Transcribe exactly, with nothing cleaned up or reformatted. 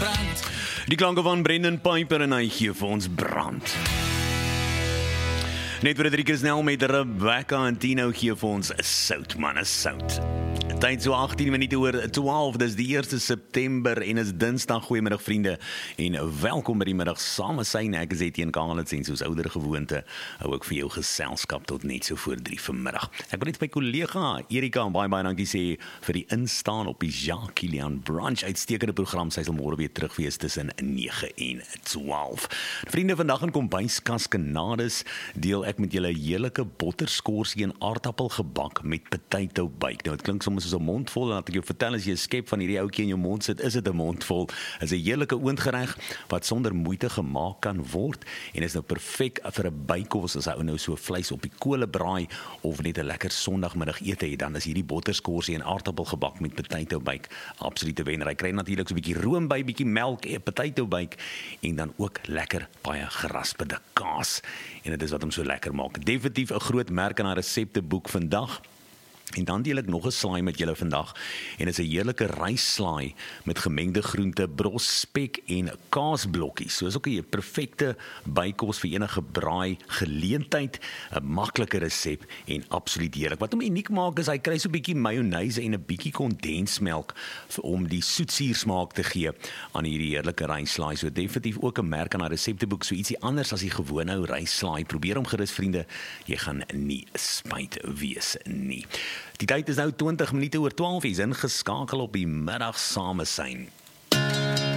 brand. Die klanke van Brendan Piper en hy gee vir ons brand. Net Frederike Snell met Rebecca en Tino gee vir ons sout, man, is sout. Tyd so agttien minute oor twaalf, dis die eerste September en is Dinsdag. Goeiemiddag vriende en welkom by die middag same syn. Ek is Etienne Kaalits en soos ouer gewoonte hou ek vir jou geselskap tot net so voor drie vanmiddag. Ek wil net my kollega Erika en baie baie dankie sê vir die instaan op die Jacques Kilian brunch uitstekende program. Sy sal môre weer terug wees tussen nege en twaalf. Vriende, vandag in Kombuiskas Kanades deel ek met julle heerlike botterskorsie en aardappelgebak met potato bake. Nou, dit klink soms soos 'n mondvol, en dat ek jou vertel, as jy 'n skep van hierdie ouetjie in jou mond sit, is dit 'n mondvol. Is 'n heerlike oondgereg wat sonder moeite gemaak kan word en is nou perfek vir 'n bykos as ou nou so vleis op die kolle braai of net 'n lekker Sondagmiddag ete het, dan is hierdie botterskorsie en aardappelgebak met potato bake absolute wenner. Hy kry natuurlik so 'n bietjie room by, bietjie melk, en potato bake en dan ook lekker baie gerasperde kaas. En dit is wat hom so lekker maak. Definitief 'n groot merk in haar resepteboek vandag. En dan deel ek nog 'n slaai met julle vandag en dit is 'n heerlike rysslaai met gemengde groente, bros, spek en kaasblokkies. So is ook 'n perfekte bykos vir enige braai geleentheid, 'n maklike resep en absoluut heerlik. Wat hom uniek maak is hy kry so 'n bietjie mayonnaise en 'n bietjie kondensmelk om die soetsuursmaak te gee aan hierdie heerlike rysslaai. So definitief ook 'n merk aan haar resepteboek, so ietsie anders as die gewone ou rysslaai. Probeer hom gerus vriende, jy gaan nie spyt wees nie. Die tyd is nou twintig minute oor twaalf, is ingeskakel op die middag same syn.